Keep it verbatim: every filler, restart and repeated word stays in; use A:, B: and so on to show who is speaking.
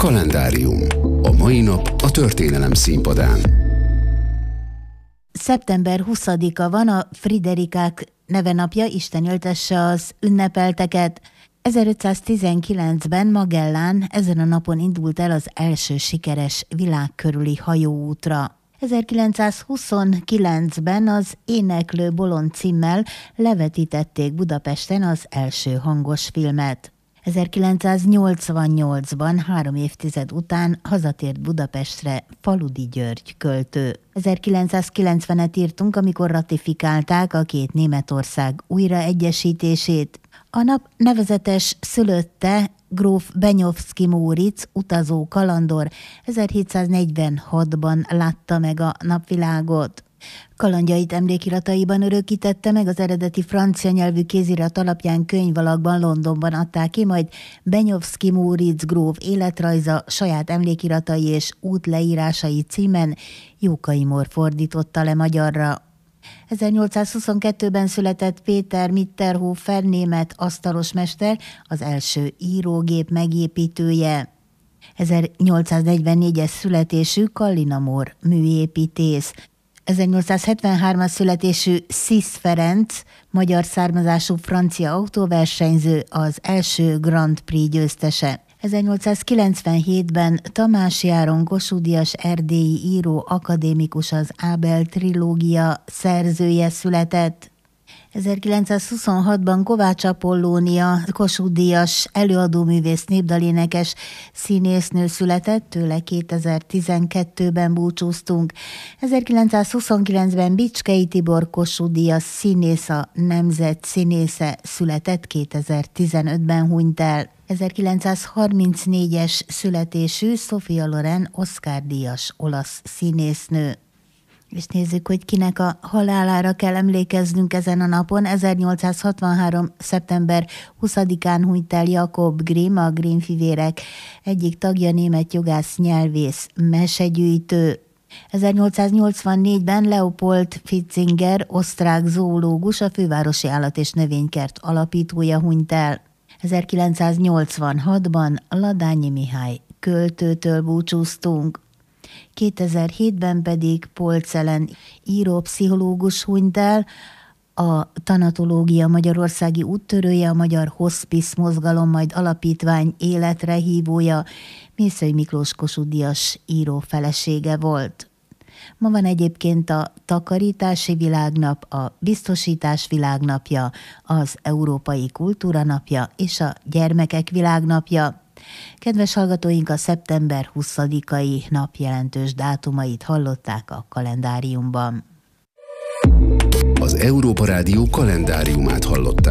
A: Kalendárium. A mai nap a történelem színpadán.
B: szeptember huszadika van, a Friderikák nevenapja, Isten éltesse az ünnepelteket. ezerötszáztizenkilencben Magellán ezen a napon indult el az első sikeres világkörüli hajóútra. ezerkilencszázhuszonkilencben az Éneklő bolond címmel levetítették Budapesten az első hangos filmet. ezerkilencszáznyolcvannyolcban, három évtized után hazatért Budapestre Faludi György költő. ezerkilencszázkilencvenet írtunk, amikor ratifikálták a két Németország újraegyesítését. A nap nevezetes szülötte gróf Benyovszky Móricz, utazó kalandor, ezerhétszáznegyvenhatban látta meg a napvilágot. Kalandjait emlékirataiban örökítette meg, az eredeti francia nyelvű kézirat alapján könyvalakban Londonban adták ki, majd Benyovszky Móricz gróf életrajza, saját emlékiratai és útleírásai címen Jókai Mór fordította le magyarra. ezernyolcszázhuszonkettőben született Péter Mitterhofer, német asztalosmester, az első írógép megépítője. ezernyolcszáznegyvennégyes születésű Kallina Mór műépítész. ezernyolcszázhetvenhármas születésű Szisz Ferenc, magyar származású francia autóversenyző, az első Grand Prix győztese. ezernyolcszázkilencvenhétben Tamás Járon Kossuth Díjas erdélyi író, akadémikus, az Ábel trilógia szerzője született. ezerkilencszázhuszonhatban Kovács Apollónia Kossuth Díjas előadóművész, népdalénekes színésznő született, tőle kétezer-tizenkettőben búcsúztunk. ezerkilencszázhuszonkilencben Bicskei Tibor Kossuth Díjas színész, a nemzet színésze született, kétezer-tizenötben hunyt el. ezerkilencszázharmincnégyes születésű Sophia Loren Oscar-díjas olasz színésznő. És nézzük, hogy kinek a halálára kell emlékeznünk ezen a napon. ezernyolcszázhatvanhárom. szeptember huszadikán hunyt el Jakob Grimm, a Grimm fivérek egyik tagja, német jogász, nyelvész, mesegyűjtő. ezernyolcszáznyolcvannégyben Leopold Fitzinger, osztrák zoológus, a Fővárosi Állat- és Növénykert alapítója hunyt el. ezerkilencszáznyolcvanhatban Ladányi Mihály költőtől búcsúztunk. kétezer-hétben pedig Polczellen író-pszichológus hunyt el, a tanatológia magyarországi úttörője, a Magyar Hospice Mozgalom, majd alapítvány életre hívója, Mészöly Miklós Kossuth Díjas író felesége volt. Ma van egyébként a takarítási világnap, a biztosítás világnapja, az Európai Kultúra napja és a gyermekek világnapja. Kedves hallgatóink, a szeptember huszadikai nap jelentős dátumait hallották a kalendáriumban.
A: Az Európa Rádió kalendáriumát hallották.